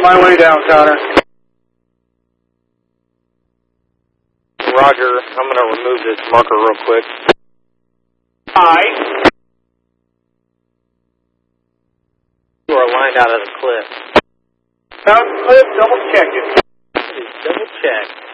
my way down, Connor. Roger, I'm going to remove this marker real quick. Aye. You are lined out of the cliff. Found the cliff, double check it. Please double check.